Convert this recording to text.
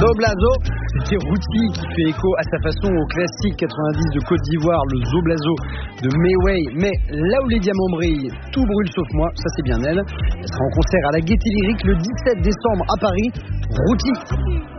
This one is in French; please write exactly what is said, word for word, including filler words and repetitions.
Zoblazo, c'était Routy qui fait écho à sa façon au classique quatre-vingt-dix de Côte d'Ivoire, le Zoblazo de Mayway. Mais là où les diamants brillent, tout brûle sauf moi, ça c'est bien elle. Elle sera en concert à la Gaîté Lyrique le dix-sept décembre à Paris. Routy.